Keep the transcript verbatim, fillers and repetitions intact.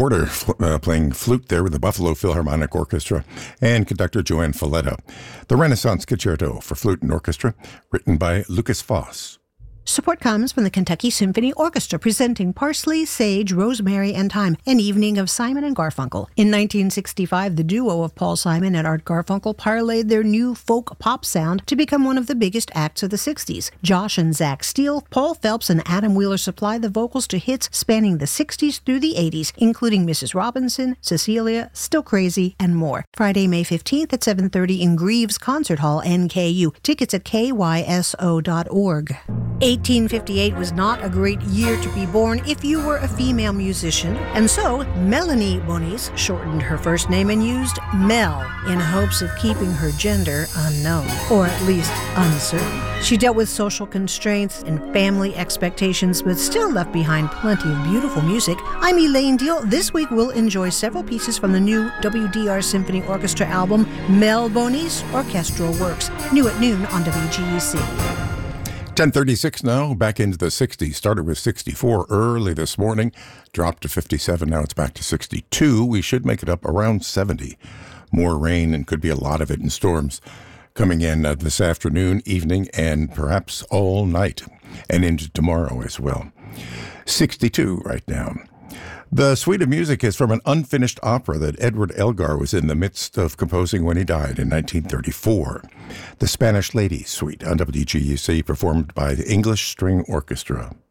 Porter uh, playing flute there with the Buffalo Philharmonic Orchestra and conductor Joanne Falletta. The Renaissance Concerto for Flute and Orchestra, written by Lucas Foss. Support comes from the Kentucky Symphony Orchestra presenting Parsley, Sage, Rosemary, and Thyme, an evening of Simon and Garfunkel. In nineteen sixty-five, the duo of Paul Simon and Art Garfunkel parlayed their new folk pop sound to become one of the biggest acts of the sixties. Josh and Zach Steele, Paul Phelps, and Adam Wheeler supplied the vocals to hits spanning the sixties through the eighties, including Missus Robinson, Cecilia, Still Crazy, and more. Friday, May fifteenth at seven thirty in Greaves Concert Hall, N K U. Tickets at K Y S O dot org. eighteen fifty-eight was not a great year to be born if you were a female musician, and so Melanie Bonis shortened her first name and used Mel in hopes of keeping her gender unknown, or at least uncertain. She dealt with social constraints and family expectations, but still left behind plenty of beautiful music. I'm Elaine Deal. This week we'll enjoy several pieces from the new W D R Symphony Orchestra album, Mel Bonis Orchestral Works, new at noon on W G E C. ten thirty-six now, back into the sixties. Started with sixty-four early this morning, dropped to fifty-seven. Now it's back to sixty-two. We should make it up around seventy. More rain, and could be a lot of it in storms coming in uh, this afternoon, evening, and perhaps all night, and into tomorrow as well. sixty-two right now. The suite of music is from an unfinished opera that Edward Elgar was in the midst of composing when he died in nineteen thirty-four. The Spanish Lady Suite on W G E C, performed by the English String Orchestra.